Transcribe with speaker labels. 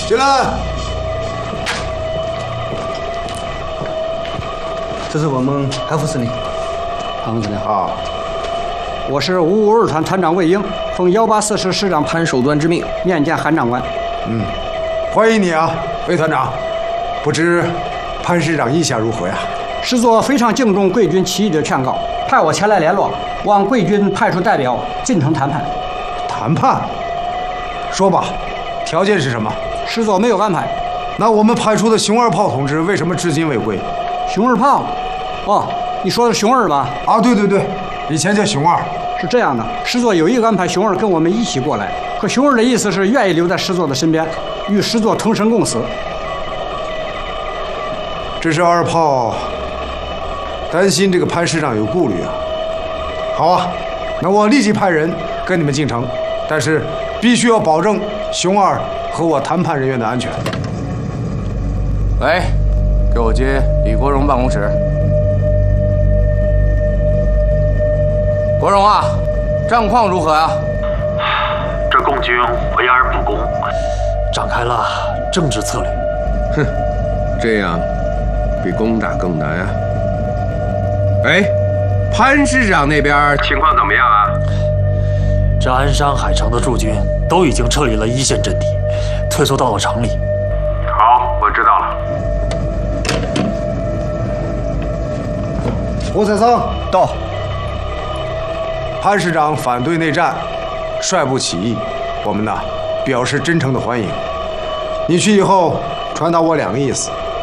Speaker 1: 进来。
Speaker 2: 这是我们韩副司令。韩副司令
Speaker 1: 好。
Speaker 2: 我是552团团长魏英，奉184师师长潘守端之命面见韩长官。
Speaker 1: 欢迎你啊，魏团长。不知潘师长意下如何呀？
Speaker 2: 师座非常敬重贵军起义的劝告，派我前来联络，望贵军派出代表进城谈判。
Speaker 1: 谈判？说吧，条件是什么？
Speaker 2: 师座没有安排。
Speaker 1: 那我们派出的熊二炮同志为什么至今未归？
Speaker 2: 熊二炮？哦，你说的熊二吧？
Speaker 1: 啊，对，以前叫熊二。
Speaker 2: 是这样的，师座有意安排熊二跟我们一起过来，可熊二的意思是愿意留在师座的身边，与师座同生共死。
Speaker 1: 这是二炮担心这个潘师长有顾虑啊。好啊，那我立即派人跟你们进城，但是必须要保证熊二和我谈判人员的安全。
Speaker 3: 喂，给我接李国荣办公室。国荣啊，战况如何啊？
Speaker 4: 这共军围而不攻，
Speaker 5: 展开了政治策略。
Speaker 6: 哼，这样比攻打更难啊！哎，潘师长那边情况怎么样啊？
Speaker 5: 这鞍山海城的驻军都已经撤离了一线阵地，退缩到了城里。
Speaker 4: 好，我知道了。
Speaker 1: 胡采桑
Speaker 3: 到。
Speaker 1: 潘师长反对内战，率部起义，我们呢表示真诚的欢迎。你去以后传达我2个意思：